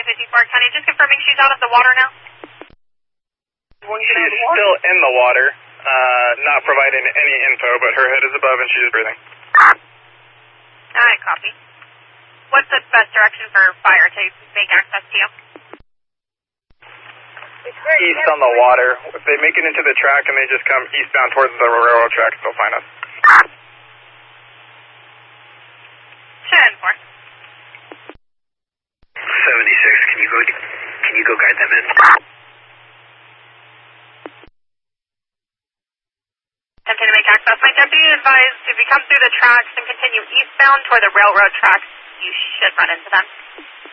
554 County, just confirming she's out of the water now. She is still in the water, not providing any info, but her head is above and she's breathing. Alright, copy. What's the best direction for fire to make access to you? East on the water. If they make it into the track and they just come eastbound towards the railroad tracks, they'll find us. 10-4. 76, can you go guide them in? Attempting to make access. My deputy advised if you come through the tracks and continue eastbound toward the railroad tracks, you should run into them.